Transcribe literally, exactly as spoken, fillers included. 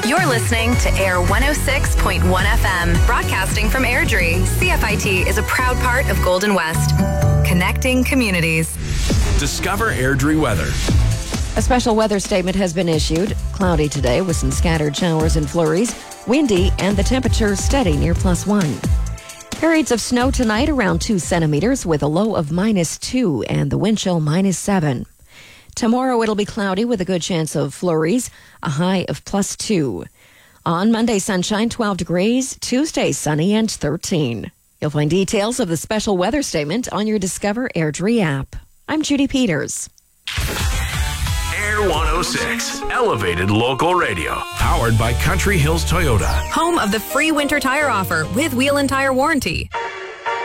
You're listening to Air one oh six point one F M, broadcasting from Airdrie. C F I T is a proud part of Golden West, connecting communities. Discover Airdrie weather. A special weather statement has been issued. Cloudy today with some scattered showers and flurries. Windy and the temperature steady near plus one. Periods of snow tonight around two centimeters with a low of minus two and the wind chill minus seven. Tomorrow it'll be cloudy with a good chance of flurries, a high of plus two. On Monday, sunshine, twelve degrees. Tuesday, sunny and thirteen. You'll find details of the special weather statement on your Discover Airdrie app. I'm Judy Peters. Air one oh six, elevated local radio. Powered by Country Hills Toyota. Home of the free winter tire offer with wheel and tire warranty.